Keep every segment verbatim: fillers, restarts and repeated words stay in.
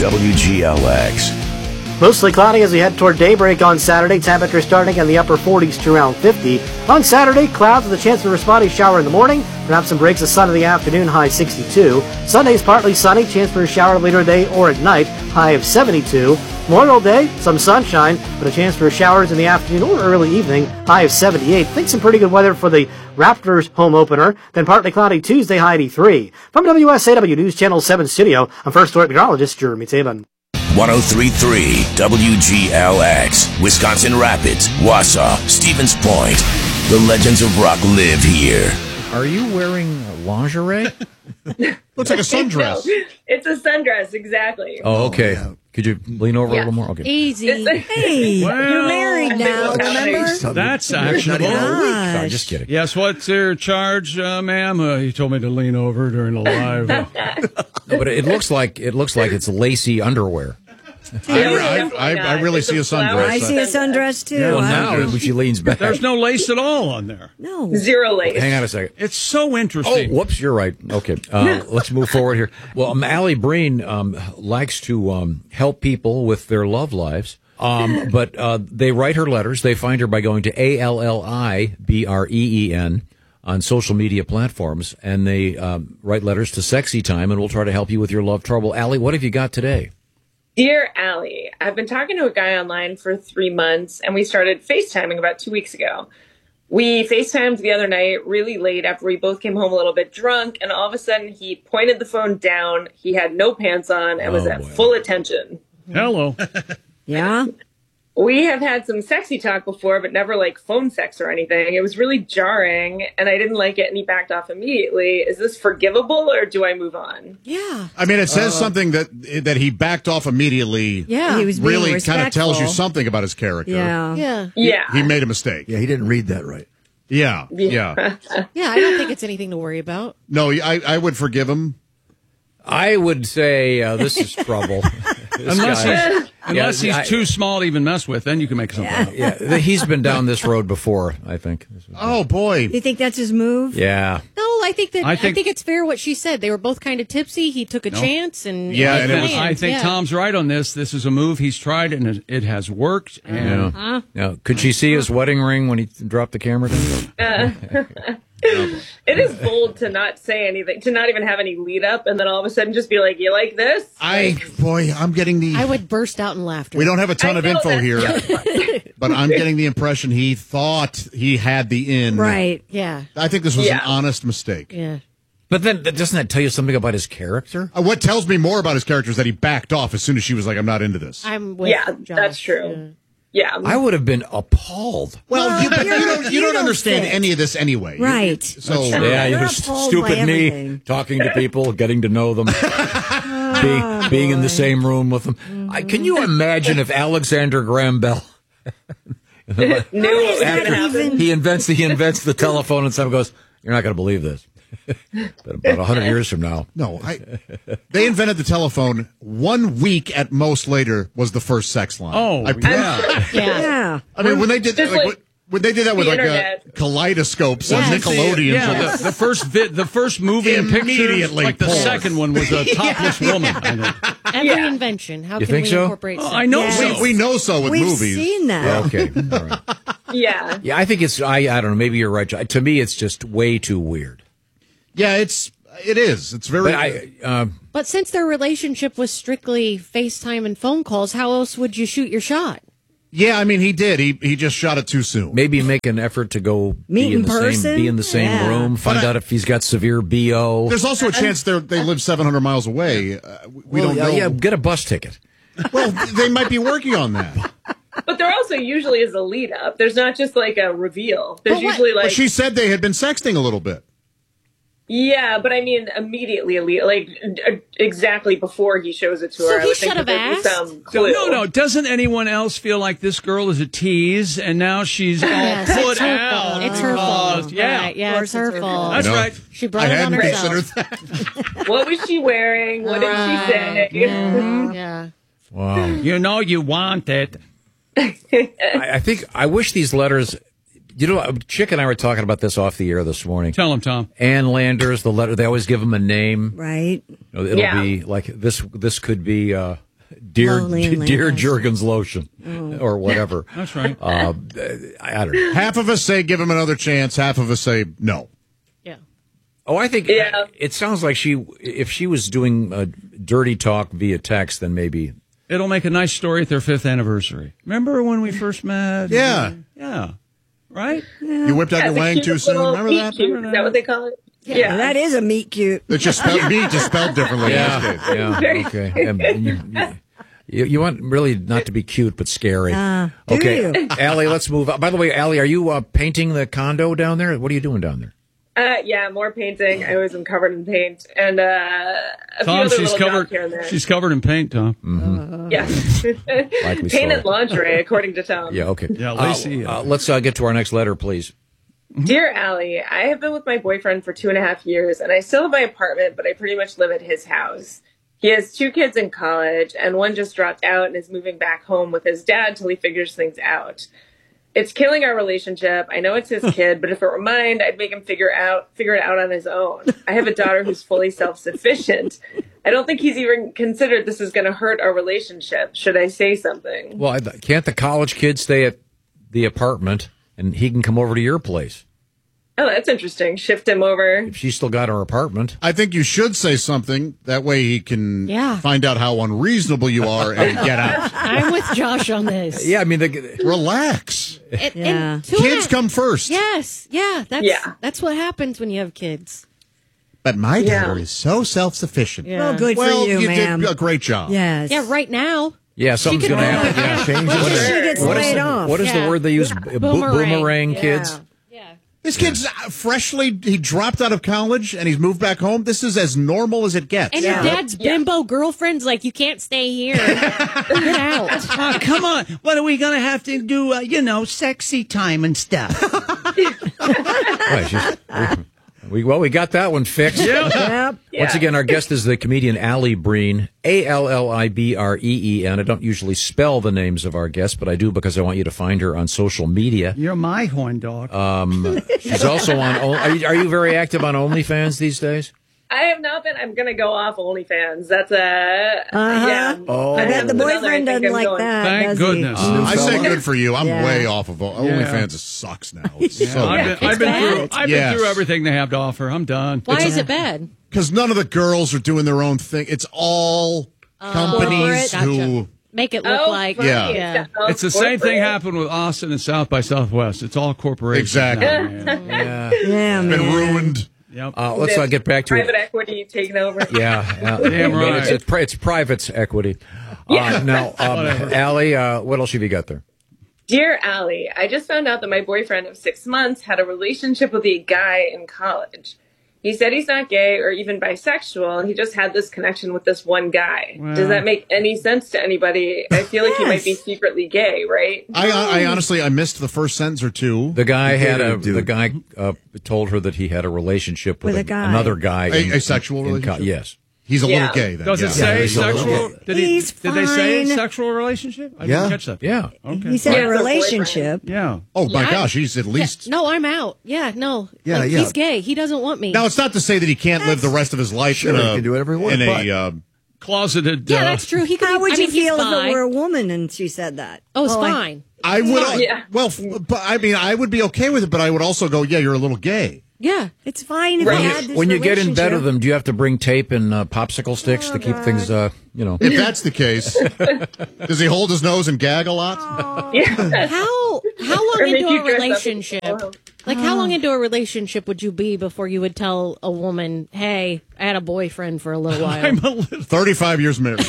W G L X. Mostly cloudy as we head toward daybreak on Saturday. Temperature starting in the upper forties to around fifty. On Saturday, clouds with a chance for a spotty shower in the morning. Perhaps some breaks of sun in the afternoon, high sixty-two. Sunday's partly sunny, chance for a shower later in the day or at night, high of seventy-two. Memorial Day, some sunshine, but a chance for showers in the afternoon or early evening, high of seventy-eight. Think some pretty good weather for the Raptors home opener. Then partly cloudy Tuesday, high eighty-three. From W S A W News Channel seven studio, I'm First Story Meteorologist Jeremy Taban. one oh three point three W G L X, Wisconsin Rapids, Wausau, Stevens Point. The legends of rock live here. Are you wearing lingerie? Looks like a sundress. No, it's a sundress, exactly. Oh, okay. Could you lean over Yeah. a little more? Okay. Easy. Hey, Well, you're married now, remember? That's actionable. Sorry, just kidding. Yes, what's your charge, uh, ma'am? Uh, you told me to lean over during the live. Uh, No, but it looks like it looks like it's lacy underwear. I, I, I, I really see a sundress. I see a sundress, too. Well, I now don't know. she leans back. there's no lace at all on there. No. Zero lace. Hang on a second. It's so Oh, interesting. whoops, you're right. Okay, uh, let's move forward here. Well, um, Allie Breen um, likes to um, help people with their love lives, um, but uh, they write her letters. They find her by going to A L L I B R E E N on social media platforms, and they um, write letters to Sexy Time, and we'll try to help you with your love trouble. Allie, what have you got today? Dear Allie, I've been talking to a guy online for three months, and we started FaceTiming about two weeks ago. We FaceTimed the other night really late after we both came home a little bit drunk, and all of a sudden he pointed the phone down. He had no pants on and was Oh, at boy. full attention. Hello. Yeah? We have had some sexy talk before, but never like phone sex or anything. It was really jarring, and I didn't like it, and he backed off immediately. Is this forgivable, or do I move on? Yeah. I mean, it says something that that he backed off immediately. Yeah. He was being Really kind of tells you respectful. something about his character. Yeah. Yeah. Yeah. He made a mistake. Yeah, he didn't read that right. Yeah. Yeah. Yeah, I don't think it's anything to worry about. No, I, I would forgive him. I would say uh, this is trouble. This Unless guy- he's, unless Yeah, he's I- too small to even mess with, then you can make something up. Yeah, he's been down this road before, I think. Oh, boy. Do you think that's his move? Yeah. No, I think that I I think- think, it's fair what she said. They were both kind of tipsy. He took a chance, and Yeah, I and it think, was- I think yeah. Tom's right on this. This is a move he's tried, and it, it has worked. And Yeah. Yeah. Could she see his wedding ring when he dropped the camera down? It is bold to not say anything, to not even have any lead up, and then all of a sudden just be like, "You like this?" I, boy, I'm getting the. I would burst out in laughter. We don't have a ton I of know info that. here, but I'm getting the impression he thought he had the in. Right. Yeah. I think this was Yeah. an honest mistake. Yeah. But then, doesn't that tell you something about his character? Uh, what tells me more about his character is that he backed off as soon as she was like, "I'm not into this." I'm with Yeah, Josh. that's true. Yeah. I would have been appalled. Well, you, but you don't, you you don't don't understand fit. any of this anyway. You- Right. So Yeah, You're you're appalled stupid by me everything. talking to people, getting to know them, being, being in the same room with them. I, can you imagine if Alexander Graham Bell Knew what was going after to happen. even- he invents the he invents the telephone and someone goes, "You're not going to believe this." But about a hundred years from now, no, I, they invented the telephone. One week at most later was the first sex line. Oh, I, pro- yeah. Yeah. Yeah. I mean, when they did Just like, like when they did that with the like uh, internet. kaleidoscopes Yes. and Nickelodeons. Yeah, and the, the first vi- the first movie in pictures, Immediately like the pulled. second one was a topless woman. I think. Every Yeah. invention. How You can think we so? incorporate Oh, sex? I know Yes. so. we, we know so with We've movies. seen that. okay, all right. Yeah. Yeah, I think it's I I don't know. Maybe you're right. To me, it's just way too weird. Yeah, it's it is. It's very. But I, uh, But since their relationship was strictly FaceTime and phone calls, how else would you shoot your shot? yeah, I mean, he did. He he just shot it too soon. maybe make an effort to go Meet be in in the same person? be in the same Yeah. room. Find But I- out if he's got severe B O. There's also a chance they they live seven hundred miles away. Uh, we Well, don't yeah, know. yeah, get a bus ticket. Well, they might be working on that. But there also usually is a lead up. There's not just like a reveal. There's But what- usually like But she said they had been sexting a little bit. yeah, but I mean immediately a lead, like uh, exactly before he shows it to So her. I he would think should have that there'd be asked? some clue. No, no. Doesn't anyone else feel like this girl is a tease, and now she's all Yes, put it's her out? fault. It's her because- fault. Yeah, Right, yeah, Of it's course her it's her fault. fault. that's No. right. She I brought it on hadn't herself. considered that. What was she wearing? What did she say? Yeah. Wow. You know you want it. I, I think I wish these letters. You know, Chick and I were talking about this off the air this morning. Tell him, Tom. Ann Landers, the letter, they always give them a name. Right. You know, it'll Yeah. be like this. This could be uh, Dear, Lonely dear Land. Jergens lotion or whatever. That's right. Uh, I I don't know. Half of us say give him another chance. Half of us say no. Yeah. Oh, I think Yeah. it sounds like she, if she was doing uh, dirty talk via text, then maybe. It'll make a nice story at their fifth anniversary. Remember when we first met? Yeah. Yeah. Right? You whipped out Yeah, your the wang cute too soon. little Remember meat that? cute. Is that what they call it? Yeah. That is a meat cute. It's just spelled meat, just spelled differently. Yeah, yeah, okay. Um, you, you, you want really not to be cute, but scary. Uh, do okay, you? Allie, let's move on. By the way, Allie, are you uh, painting the condo down there? What are you doing down there? Uh, yeah, more painting. I always am covered in paint, and uh, a few Tom, other she's little covered. jobs here and there. She's covered in paint, Tom. Mm-hmm. yeah, Likely paint so. and lingerie, according to Tom. Yeah, okay. Yeah, Uh, Lacey, uh, let's uh, get to our next letter, please. Dear Allie, I have been with my boyfriend for two and a half years, and I still have my apartment, but I pretty much live at his house. He has two kids in college, and one just dropped out and is moving back home with his dad till he figures things out. It's killing our relationship. I know it's his kid, but if it were mine, I'd make him figure out figure it out on his own. I have a daughter who's fully self-sufficient. I don't think he's even considered this is going to hurt our relationship. Should I say something? Well, I- can't the college kid stay at the apartment and he can come over to your place? Oh, that's interesting. Shift him over. If she's still got her apartment. I think you should say something. That way he can Yeah. find out how unreasonable you are and get out. I'm with Josh on this. Yeah, I mean, the, Relax. And, Yeah. and two and a Kids half- come first. Yes, yeah, that's Yeah. that's what happens when you have kids. But my Yeah. daughter is so self-sufficient. Yeah. Well, good Well, for you, you ma'am. did a great job. Yes. Yeah, right now. yeah, something's could going to roll happen. it. Yeah. Changes. When she gets What is, laid the, off. what is the Yeah. word they use? Bo- Boomerang. boomerang Yeah. kids? Yeah. This kid's uh, freshly, he dropped out of college and he's moved back home. This is as normal as it gets. And your dad's bimbo girlfriend's like, you can't stay here. Get out. Oh, come on. What are we going to have to do, uh, you know, sexy time and stuff? Right, she's- we, well, we got that one fixed. Yep. Once again, our guest is the comedian Allie Breen, A L L I B R E E N. I don't usually spell the names of our guests, but I do because I want you to find her on social media. You're my horn dog. Um, she's also on. Are you, are you very active on OnlyFans these days? I have not been. I'm going to go off OnlyFans. That's a. Uh-huh. Yeah. Oh. I bet the Another, boyfriend I think doesn't I'm like going. that. Thank does goodness. He? I say good for you. I'm Yeah. way off of OnlyFans. It sucks now. It's Yeah, so I've been, I've been bad. through. I've Yes. been through everything they have to offer. I'm done. Why is it bad? because none of the girls are doing their own thing. It's all companies Gotcha. who. Make it look Oh, like. funny. Yeah. yeah. Oh, It's the same thing corporate. happened with Austin and South by Southwest. It's all corporations. Exactly. now, man. Yeah. Yeah, man. Been ruined. Yep. Uh, let's uh, get back to private it. equity taking over. Yeah, yeah. Damn But right. It's, it's, pri- it's private equity. Uh, now, um, Allie, uh, what else have you got there? Dear Allie, I just found out that my boyfriend of six months had a relationship with a guy in college. He said he's not gay or even bisexual. He just had this connection with this one guy. Well. Does that make any sense to anybody? I feel like he might be Yes. secretly gay, right? I, I honestly, I missed the first sentence or two. The guy had a. Dude. The guy uh, told her that he had a relationship with, With a, a guy. another guy. A- in- a sexual in co- relationship? yes. He's a Yeah. little gay then. Does it yeah. say he's a little sexual? gay. Did, he, He's did they say fine. sexual relationship? I Yeah. didn't catch that. Yeah. Okay. He said Yeah, a it's a relationship. Yeah. Oh my Yeah, I- gosh, he's at Yeah, least. no, I'm out. Yeah, no. Yeah, Like, yeah. He's gay. He doesn't want me. Now it's not to say that he can't live the rest of his life in Sure, a, he can do whatever he wants, in but- a uh, Closeted. yeah, uh, that's true. He could. How be, would I you mean, he's feel if bi. it were a woman and she said that? Oh, it's I- fine. I would, Yeah. well, f- but I mean, I would be okay with it, but I would also go, yeah, you're a little gay. Yeah. It's fine if Right. you When had this When you get in bed relationship. with them, do you have to bring tape and uh, popsicle sticks to keep things, uh, you know? If that's the case, does he hold his nose and gag a lot? Yeah. How how long Or make into you a dress up as relationship? a- Like how long into a relationship would you be before you would tell a woman, "Hey, I had a boyfriend for a little while." I'm a little. thirty-five years married.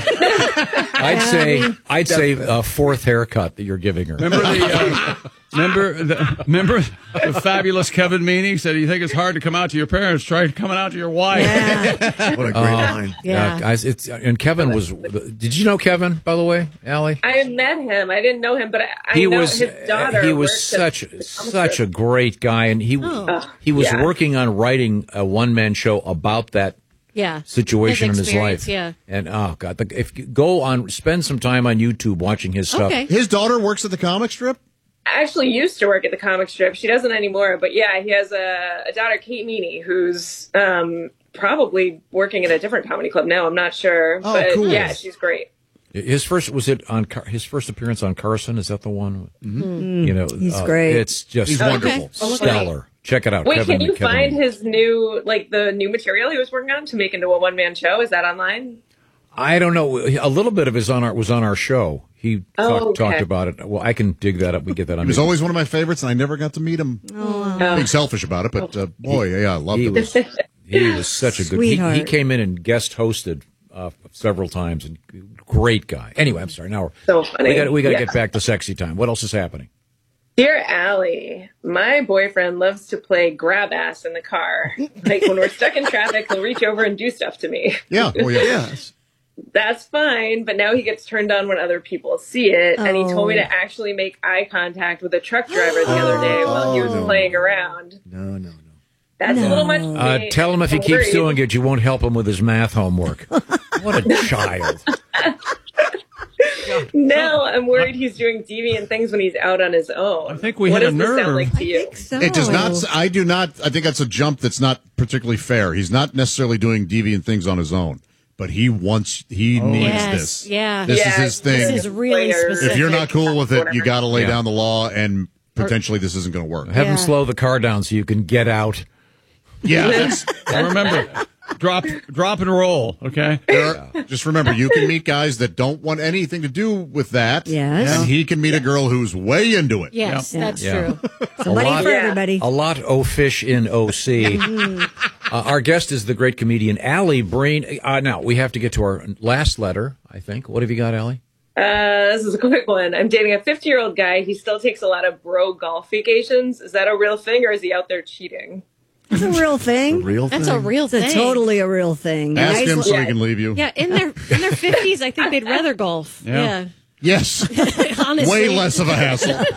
I'd say I'd say a fourth haircut that you're giving her. Remember the, uh, remember the, remember the fabulous Kevin Meaney said, "You think it's hard to come out to your parents? Try coming out to your wife." Yeah. What a great line. Yeah. Uh, guys, it's and Kevin was. Did you know Kevin, by the way, Allie? I met him. I didn't know him, but I, I He know was his daughter. he was works at such the such a great guy, and he Oh. he was yeah. working on writing a one man show about that yeah. situation in his experience, life. Yeah. And oh god, the, if you go on, spend some time on YouTube watching his stuff. Okay. His daughter works at the comic strip? I actually used to work at the comic strip. She doesn't anymore, but yeah, he has a, a daughter, Kate Meaney, who's um, probably working at a different comedy club now. I'm not sure, Oh, but cool. yeah, she's great. His first was it on Car- his first appearance on Carson? Is that the one? Mm. You know, He's uh, great. It's just He's wonderful. stellar. Check it out. Wait, Kevin, can you Kevin find Meaney. his new, like the new material he was working on to make into a one man show? Is that online? I don't know. A little bit of his on our was on our show. He Oh, talk, okay. talked about it. Well, I can dig that up. We get that on. He was video. always one of my favorites, and I never got to meet him. Oh. Being selfish about it, but uh, boy, yeah, I loved he him. was he was such a good. He, Sweetheart. he came in and guest hosted uh, several times, and great guy. Anyway, I'm sorry. Now we're, So funny. we got we got to Yeah. get back to sexy time. What else is happening? Dear Allie, my boyfriend loves to play grab ass in the car. Like when we're stuck in traffic, he'll reach over and do stuff to me. Yeah, oh yeah. That's fine, but now he gets turned on when other people see it, and he told me Oh. to actually make eye contact with a truck driver the other day while he was playing around. No, no, no. That's a little much for Uh, me. tell him if he I'm keeps worried. doing it, you won't help him with his math homework. What a child. No, I'm worried he's doing deviant things when he's out on his own. I think we what hit a does this sound nerve. like to you? So. It does not. I do not. I think that's a jump that's not particularly fair. He's not necessarily doing deviant things on his own, but he wants. He needs Yes, this. yeah. This Yeah, is his thing. This is really Players. specific. If you're not cool with it, you got to lay Yeah. down the law, and potentially this isn't going to work. Have him Yeah. slow the car down so you can get out. Yeah. that's- And remember, drop, drop and roll. Okay. there are- just remember, you can meet guys that don't want anything to do with that. Yes. And he can meet a girl who's way into it. Yes, Yeah. that's Yeah. true. Somebody lot- for Yeah. everybody. A lot o fish in O C. uh, our guest is the great comedian Allie Breen. Uh, now, we have to get to our last letter, I think. What have you got, Allie? Uh, this is a quick one. I'm dating a fifty-year-old guy. He still takes a lot of bro golf vacations. Is that a real thing, or is he out there cheating? It's a real thing. Real That's a real It's a thing. totally a real thing. Ask Nice him so li- he can leave you. Yeah, in their in their fifties, I think they'd rather golf. Yeah. Yes. Yeah, honestly. Way less of a hassle.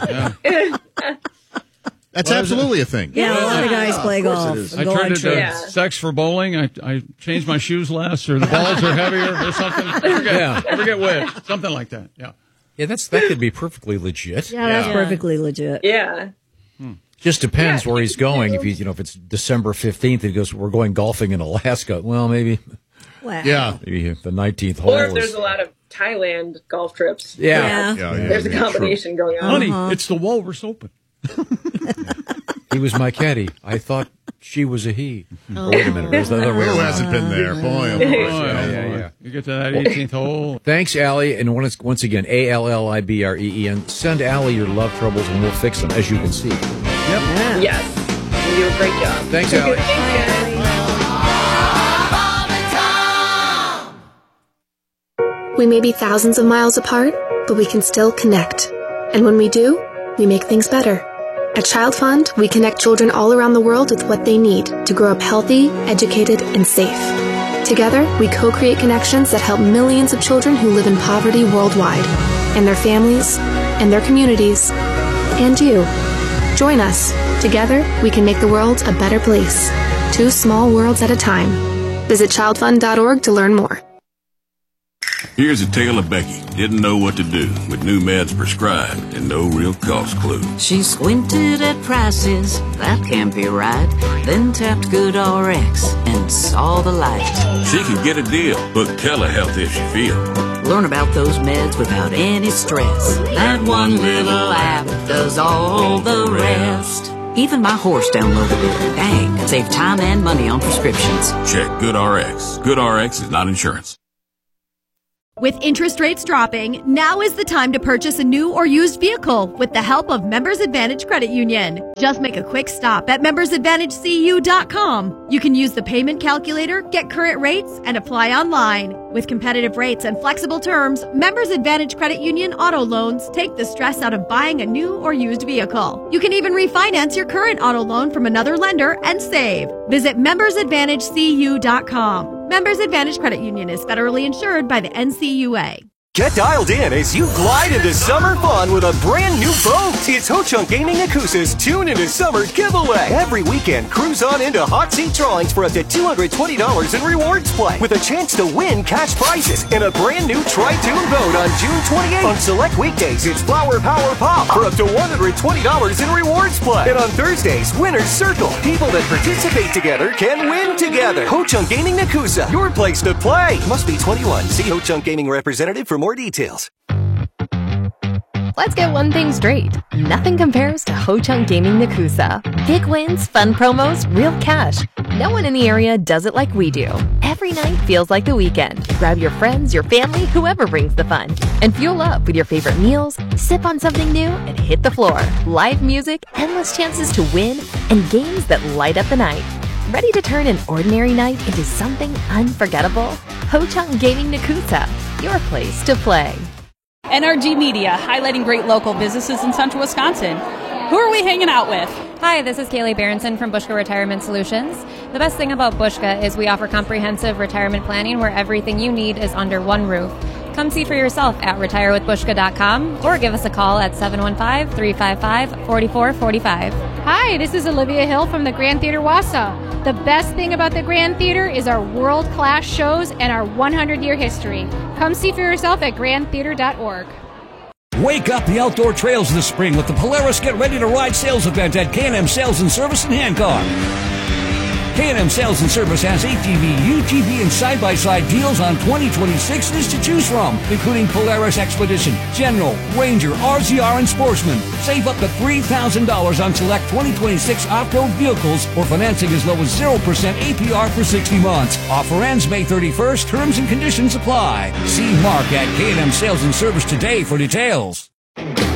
That's absolutely a thing. Yeah, a lot of guys play course golf. it is. and I go on turned it to trips. Yeah. sex for bowling. I, I changed my shoes less, or the balls are heavier, or something. I forget, Yeah. I forget which. Something like that. Yeah. Yeah, that's that could be perfectly legit. Yeah, that's Yeah. perfectly legit. Yeah. Just depends Yeah. where he's going. If he's, you know, if it's December fifteenth, he goes, "We're going golfing in Alaska." Well, maybe, Wow. Yeah. maybe the nineteenth hole. Or if is- there's a lot of Thailand golf trips. yeah. Yeah. Yeah, yeah, There's a yeah, combination going on. Honey, it's the Walrus Open. He was my caddy. I thought she was a he. Or wait a minute, there's the other way Who around. hasn't been there? Boy, oh boy. yeah, yeah, yeah. You get to that eighteenth hole. Thanks, Allie. And once, once again, A L L I B R E E N. Send Allie your love troubles and we'll fix them, as you can see. Yeah. Yes. You do a great job. Thanks, Allie. Thanks, guys. We may be thousands of miles apart, but we can still connect. And when we do, we make things better. At Child Fund, we connect children all around the world with what they need to grow up healthy, educated, and safe. Together, we co-create connections that help millions of children who live in poverty worldwide, and their families, and their communities, and you. Join us. Together, we can make the world a better place. Two small worlds at a time. Visit child fund dot org to learn more. Here's a tale of Becky. Didn't know what to do with new meds prescribed and no real cost clue. She squinted at prices, that can't be right. Then tapped GoodRx and saw the light. She could get a deal. Book telehealth if she feels. Learn about those meds without any stress. That one little app does all the rest. Even my horse downloaded it. Dang, save time and money on prescriptions. Check GoodRx. GoodRx is not insurance. With interest rates dropping, now is the time to purchase a new or used vehicle with the help of Members Advantage Credit Union. Just make a quick stop at members advantage c u dot com. You can use the payment calculator, get current rates, and apply online. With competitive rates and flexible terms, Members Advantage Credit Union auto loans take the stress out of buying a new or used vehicle. You can even refinance your current auto loan from another lender and save. Visit members advantage c u dot com. Members Advantage Credit Union is federally insured by the N C U A. Get dialed in as you glide into summer fun with a brand new boat. It's Ho Chunk Gaming Yakuza's Tune into Summer giveaway. Every weekend, cruise on into hot seat drawings for up to two hundred twenty dollars in rewards play with a chance to win cash prizes in a brand new Tri-Tune boat on June twenty-eighth. On select weekdays, it's Flower Power Pop for up to one hundred twenty dollars in rewards play. And on Thursdays, Winner's Circle. People that participate together can win together. Ho Chunk Gaming Yakuza, your place to play. Must be twenty-one. See Ho Chunk Gaming representative for more more details. Let's get one thing straight. Nothing compares to Ho Chunk Gaming Nakusa. Big wins, fun promos, real cash. No one in the area does it like we do. Every night feels like the weekend. Grab your friends, your family, whoever brings the fun. And fuel up with your favorite meals, sip on something new, and hit the floor. Live music, endless chances to win, and games that light up the night. Ready to turn an ordinary night into something unforgettable? Ho Chunk Gaming Nakusa, your place to play. N R G Media, highlighting great local businesses in central Wisconsin. Who are we hanging out with? Hi, this is Kaylee Berenson from Bushka Retirement Solutions. The best thing about Bushka is we offer comprehensive retirement planning where everything you need is under one roof. Come see for yourself at retire with bushka dot com or give us a call at seven one five, three five five, four four four five. Hi, this is Olivia Hill from the Grand Theater Wausau. The best thing about the Grand Theater is our world-class shows and our one hundred year history. Come see for yourself at grand theater dot org. Wake up the outdoor trails this spring with the Polaris Get Ready to Ride sales event at K and M Sales and Service in Hancock. K and M Sales and Service has A T V, U T V, and side-by-side deals on twenty twenty-sixes to choose from, including Polaris Expedition, General, Ranger, R Z R, and Sportsman. Save up to three thousand dollars on select twenty twenty-six off-road vehicles or financing as low as zero percent A P R for sixty months. Offer ends May thirty-first. Terms and conditions apply. See Mark at K and M Sales and Service today for details.